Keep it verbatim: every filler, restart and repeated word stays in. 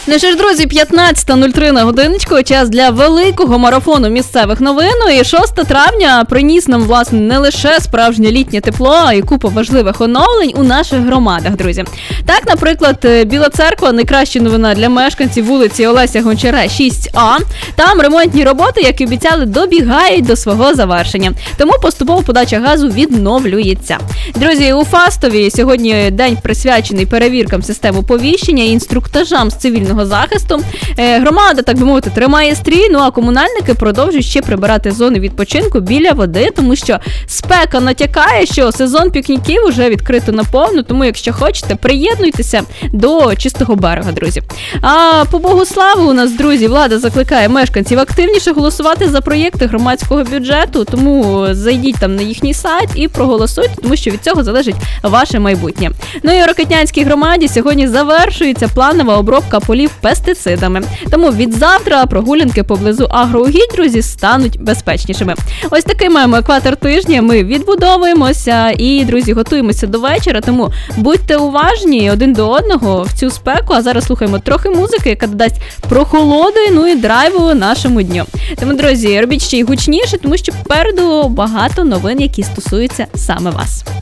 Ну що ж, друзі, п'ятнадцята нуль три на годиночку, час для великого марафону місцевих новин. І шостого травня приніс нам, власне, не лише справжнє літнє тепло, а й купу важливих оновлень у наших громадах, друзі. Так, наприклад, Біла Церква – найкраща новина для мешканців вулиці Олеся Гончара, шість А. Там ремонтні роботи, як і обіцяли, добігають до свого завершення. Тому поступово подача газу відновлюється. Друзі, у Фастові сьогодні день присвячений перевіркам систем оповіщення і інструктажам з цивільного захисту. Громада, так би мовити, тримає стрій, ну а комунальники продовжують ще прибирати зони відпочинку біля води, тому що спека натякає, що сезон пікніків уже відкрито наповну, тому якщо хочете, приєднуйтеся до чистого берега, друзі. А по Богославу у нас, друзі, влада закликає мешканців активніше голосувати за проєкти громадського бюджету, тому зайдіть там на їхній сайт і проголосуйте, тому що від цього залежить ваше майбутнє. Ну і у Рокитнянській громаді сьогодні завершується планова обробка полів пестицидами. Тому від завтра прогулянки поблизу агроугідь, друзі, стануть безпечнішими. Ось такий маємо екватор тижня, ми відбудовуємося і, друзі, готуємося до вечора, тому будьте уважні один до одного в цю спеку, а зараз слухаємо трохи музики, яка додасть прохолоди, ну і драйву нашому дню. Тому, друзі, робіть ще й гучніше, тому що попереду багато новин, які стосуються саме вас.